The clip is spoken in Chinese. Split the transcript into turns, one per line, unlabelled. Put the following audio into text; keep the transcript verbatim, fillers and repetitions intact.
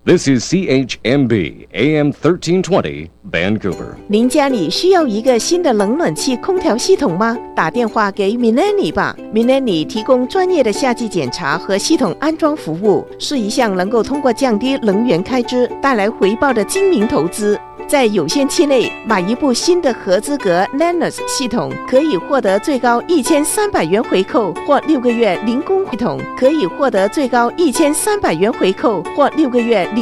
This is C H M B A M thirteen twenty Vancouver。
您家里需要一个新的冷暖气空调系统吗？打电话给 Milani 吧 ，Milani 提供专业的夏季检查和系统安装服务，是一项能够通过降低能源开支带来回报的精明投资。在有限期内买一部新的合资格 Nanos 系统，可以获得最高一千三百元回扣，或六个月零工系统可以获得最高一千三百元回扣，或六个月零